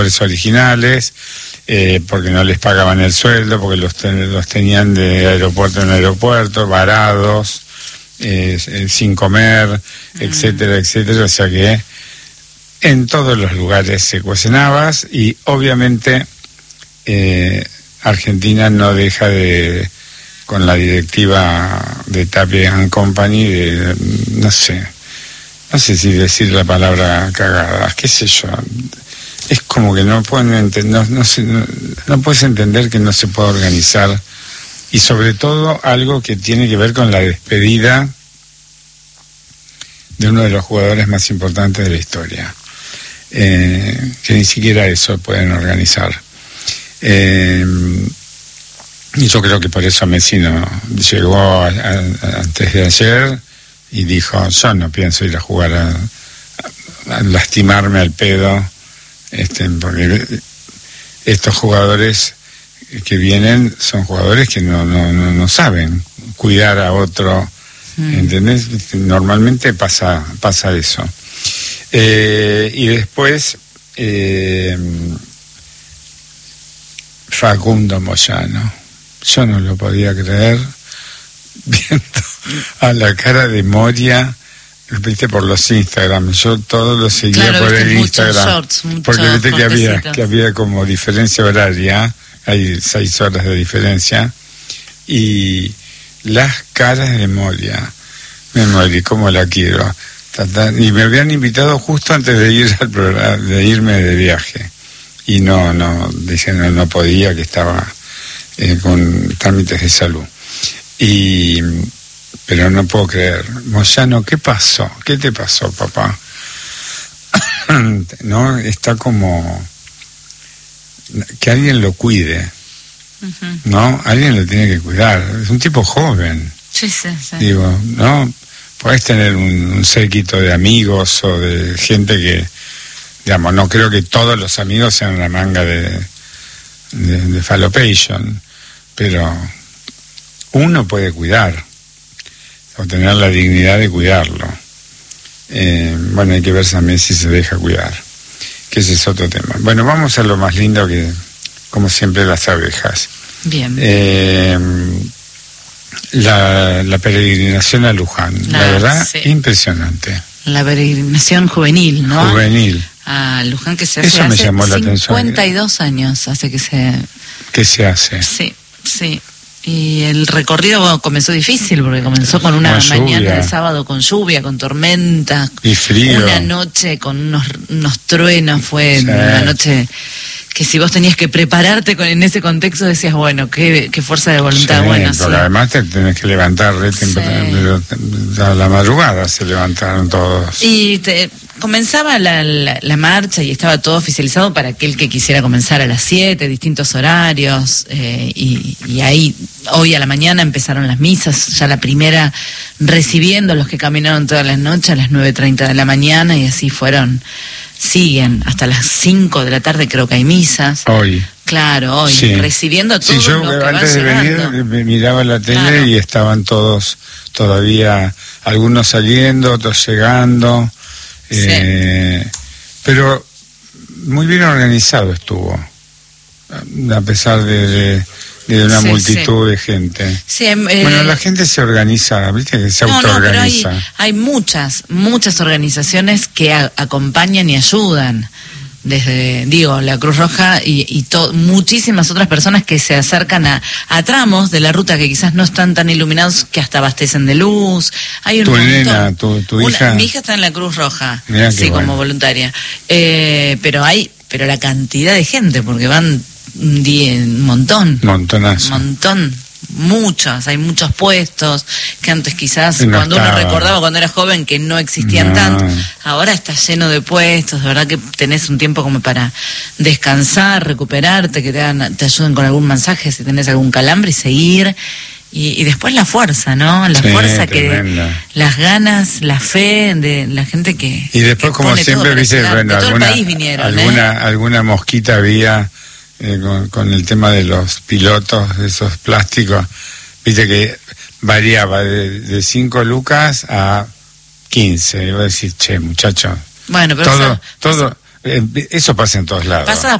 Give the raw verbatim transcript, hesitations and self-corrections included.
originales, eh, porque no les pagaban el sueldo, porque los, ten, los tenían de aeropuerto en aeropuerto, varados, eh, sin comer, mm. etcétera, etcétera. O sea que en todos los lugares se cocinabas y obviamente eh, Argentina no deja de, con la directiva de Tapia and Company, de, no sé, no sé si decir la palabra cagada, qué sé yo. Es como que no pueden entender, no, no, se, no, no puedes entender que no se puede organizar, y sobre todo algo que tiene que ver con la despedida de uno de los jugadores más importantes de la historia, eh, que ni siquiera eso pueden organizar. Eh, y yo creo que por eso Messi no llegó a, a, antes de ayer y dijo, yo no pienso ir a jugar a, a lastimarme al pedo. Este, porque estos jugadores que vienen son jugadores que no, no, no, no saben cuidar a otro, mm. ¿entendés? Normalmente pasa, pasa eso. Eh, y después, eh, Facundo Moyano. Yo no lo podía creer, viendo a la cara de Moria, viste, por los Instagram. Yo todo lo seguía, claro, por el Instagram, shorts, porque viste que había, que había como diferencia horaria, hay seis horas de diferencia, y las caras de Moria, me morí, como la quiero. Y me habían invitado justo antes de ir al programa, de irme de viaje, y no, no, dije no, no podía, que estaba eh, con trámites de salud. Y pero no puedo creer. Moyano, ¿qué pasó? ¿Qué te pasó, papá? No, está como que alguien lo cuide, uh-huh. ¿no? Alguien lo tiene que cuidar. Es un tipo joven. Sí, sí, sí. Digo, ¿no? Podés tener un, un séquito de amigos o de gente que, digamos, no creo que todos los amigos sean una manga de, de, de falopation, pero uno puede cuidar, o tener la dignidad de cuidarlo. Eh, bueno, hay que ver también si se deja cuidar, que ese es otro tema. Bueno, vamos a lo más lindo, que, como siempre, las abejas. Bien. Eh, la, la peregrinación a Luján, la, la verdad, sí. Impresionante. La peregrinación juvenil, ¿no? Juvenil. A Luján, que se hace Eso me hace llamó la atención. cincuenta y dos años hace que se... ¿Qué se hace? Sí, sí. Y el recorrido bueno, comenzó difícil, porque comenzó con una con mañana de sábado con lluvia, con tormenta. Y frío. Una noche con unos, unos truenos, fue sí. Una noche que si vos tenías que prepararte con, en ese contexto decías, bueno, qué, qué fuerza de voluntad. Sí, bueno, porque sí. Además te tenés que levantar re temprano, sí. A la madrugada se levantaron todos. Y te, comenzaba la, la, la marcha y estaba todo oficializado para aquel que quisiera comenzar a las siete, distintos horarios, eh, y, y ahí hoy a la mañana empezaron las misas, ya la primera recibiendo a los que caminaron todas las noches a las nueve treinta de la mañana, y así fueron, siguen hasta las cinco de la tarde, creo que hay misas. Hoy. Claro, hoy, sí. Recibiendo a todos sí, yo, los que antes van de llegando. venir me miraba la tele, claro. Y estaban todos todavía, algunos saliendo, otros llegando, sí. eh, pero muy bien organizado estuvo, a pesar de... de de una sí, multitud sí. de gente. Sí, eh, bueno, la gente se organiza, ¿viste? Que se no, autoorganiza. No, pero hay, hay muchas, muchas organizaciones que a, acompañan y ayudan. Desde, digo, la Cruz Roja y, y to, muchísimas otras personas que se acercan a, a tramos de la ruta que quizás no están tan iluminados, que hasta abastecen de luz. Hay un tu montón. Nena, tu, tu Una, hija. Mi hija está en la Cruz Roja, Mirá sí, bueno. Como voluntaria. Eh, pero hay, pero la cantidad de gente, porque van un día, un montón. Montonazo. Un montón. Muchos, hay muchos puestos que antes quizás no cuando estaba. Uno recordaba cuando era joven que no existían no. tanto, ahora está lleno de puestos, de verdad que tenés un tiempo como para descansar, recuperarte, que te, hagan, te ayuden con algún mensaje si tenés algún calambre y seguir, y, y después la fuerza, ¿no? La sí, fuerza tremenda. Que, las ganas, la fe de la gente que... Y después que como siempre, viste, bueno, alguna, vinieron, alguna, ¿eh? alguna mosquita había... Eh, con, con el tema de los pilotos, de esos plásticos, viste que variaba de, de cinco lucas a quince. Iba a decir, che, muchacho, bueno, pero todo, eso, todo, eso. Eh, eso pasa en todos lados. Pasa